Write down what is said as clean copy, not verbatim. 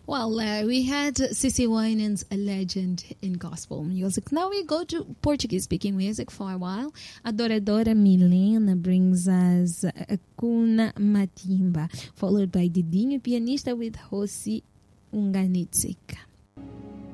Well, we had Cissy Winans, a legend in gospel music. Now we go to Portuguese-speaking music for a while. Adoradora Milena brings us Kuna Matimba, followed by Didinho Pianista with Rossi Unganitsika.